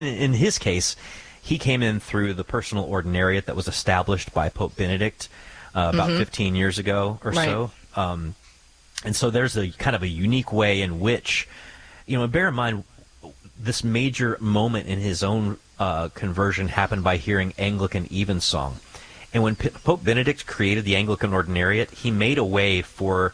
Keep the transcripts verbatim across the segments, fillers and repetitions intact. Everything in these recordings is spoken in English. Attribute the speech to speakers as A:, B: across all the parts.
A: In his case, he came in through the personal ordinariate that was established by Pope Benedict uh, about mm-hmm. fifteen years ago or right. so. Um, and so there's a kind of a unique way in which, you know, bear in mind, this major moment in his own uh, conversion happened by hearing Anglican evensong. And when P- Pope Benedict created the Anglican ordinariate, he made a way for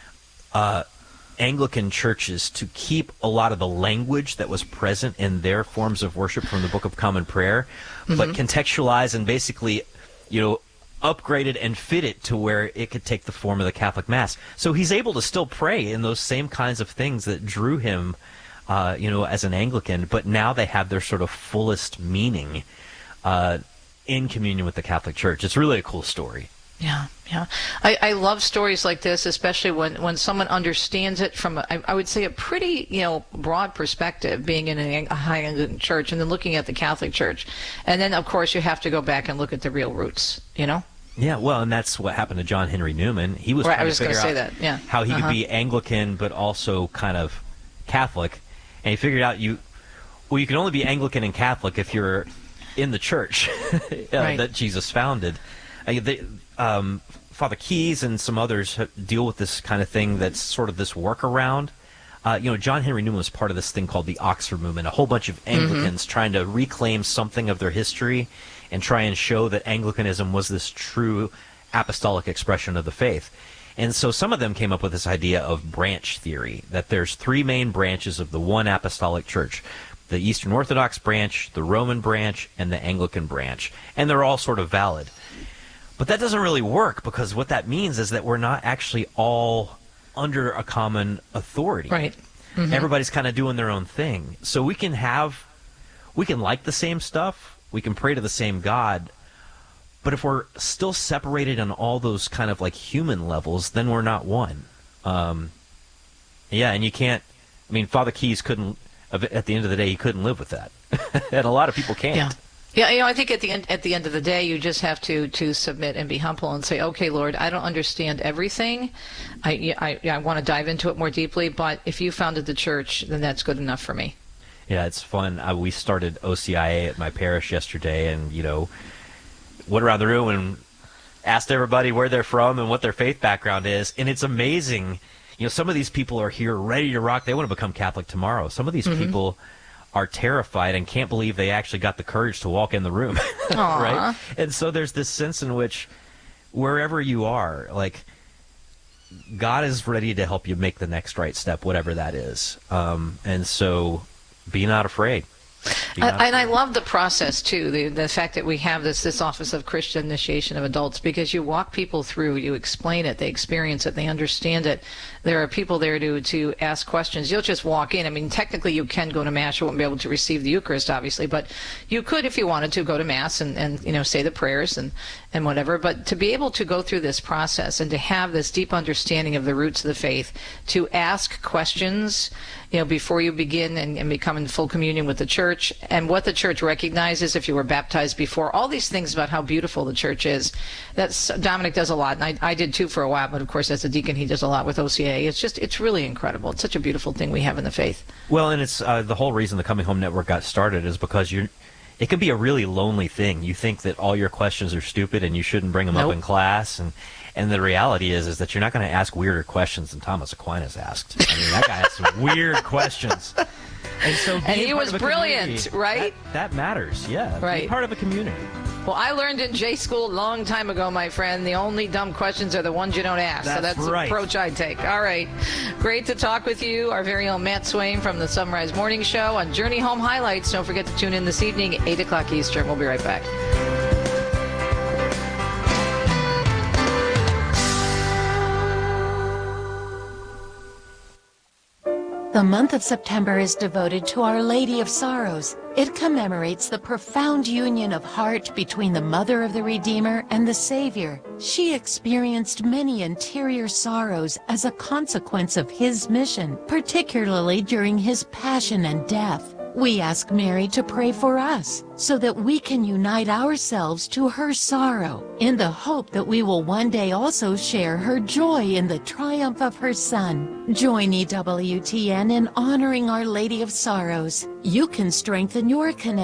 A: uh, Anglican churches to keep a lot of the language that was present in their forms of worship from the Book of Common Prayer, mm-hmm. but contextualize and basically, you know, upgrade it and fit it to where it could take the form of the Catholic Mass. So he's able to still pray in those same kinds of things that drew him, uh, you know, as an Anglican, but now they have their sort of fullest meaning uh, in communion with the Catholic Church. It's really a cool story.
B: Yeah, yeah. I, I love stories like this, especially when, when someone understands it from, a, I, I would say, a pretty, you know, broad perspective, being in a, a high Anglican church and then looking at the Catholic Church. And then, of course, you have to go back and look at the real roots, you know? Yeah,
A: well, and that's what happened to John Henry Newman. He was
B: right,
A: trying
B: I was
A: to figure
B: say
A: out
B: that. Yeah.
A: how he
B: uh-huh.
A: could be Anglican but also kind of Catholic. And he figured out you, well, you can only be Anglican and Catholic if you're in the church uh, right. that Jesus founded. Uh, they, um, Father Keys and some others deal with this kind of thing that's sort of this workaround. Uh, you know, John Henry Newman was part of this thing called the Oxford Movement, a whole bunch of Anglicans mm-hmm. trying to reclaim something of their history and try and show that Anglicanism was this true apostolic expression of the faith. And so some of them came up with this idea of branch theory, that there's three main branches of the one apostolic church: the Eastern Orthodox branch, the Roman branch, and the Anglican branch. And they're all sort of valid. But that doesn't really work, because what that means is that we're not actually all under a common authority.
B: Right. Mm-hmm.
A: Everybody's kind of doing their own thing. So we can have, we can like the same stuff, we can pray to the same God, but if we're still separated on all those kind of like human levels, then we're not one. Um, yeah, and you can't, I mean, Father Keys couldn't, at the end of the day, he couldn't live with that. And a lot of people can't.
B: Yeah. Yeah, you know, I think at the end at the end of the day, you just have to, to submit and be humble and say, okay, Lord, I don't understand everything. I, I, I want to dive into it more deeply, but if you founded the church, then that's good enough for me.
A: Yeah, it's fun. Uh, we started O C I A at my parish yesterday, and, you know, went around the room and asked everybody where they're from and what their faith background is, and it's amazing. You know, some of these people are here ready to rock. They want to become Catholic tomorrow. Some of these mm-hmm. people are terrified and can't believe they actually got the courage to walk in the room, right? And so there's this sense in which wherever you are, like, God is ready to help you make the next right step, whatever that is. Um, and so be not afraid.
B: Uh, and I love the process, too, the the fact that we have this this Office of Christian Initiation of Adults, because you walk people through, you explain it, they experience it, they understand it. There are people there to, to ask questions. You'll just walk in. I mean, technically you can go to Mass. You won't be able to receive the Eucharist, obviously, but you could, if you wanted to, go to Mass and, and you know, say the prayers and, and whatever. But to be able to go through this process and to have this deep understanding of the roots of the faith, to ask questions, you know, before you begin and, and become in full communion with the church, and what the church recognizes if you were baptized before, all these things about how beautiful the church is. That's Dominic does a lot, and I, I did too for a while, but of course as a deacon he does a lot with O C A. It's just, it's really incredible. It's such a beautiful thing we have in the faith.
A: Well, and it's uh, the whole reason the Coming Home Network got started is because you're, it can be a really lonely thing. You think that all your questions are stupid and you shouldn't bring them nope. up in class, and And the reality is is that you're not going to ask weirder questions than Thomas Aquinas asked. I mean, that guy has some weird questions. And so
B: and he was brilliant, right?
A: That, that matters, yeah.
B: Right.
A: Be part of a community.
B: Well, I learned in J school a long time ago, my friend, the only dumb questions are the ones you don't ask.
A: That's
B: so that's
A: right.
B: the approach I take. All right. Great to talk with you. Our very own Matt Swain from the Sunrise Morning Show on Journey Home Highlights. Don't forget to tune in this evening at eight o'clock Eastern. We'll be right back.
C: The month of September is devoted to Our Lady of Sorrows. It commemorates the profound union of heart between the Mother of the Redeemer and the Savior. She experienced many interior sorrows as a consequence of his mission, particularly during his passion and death. We ask Mary to pray for us so that we can unite ourselves to her sorrow in the hope that we will one day also share her joy in the triumph of her Son. Join E W T N in honoring Our Lady of Sorrows. You can strengthen your connection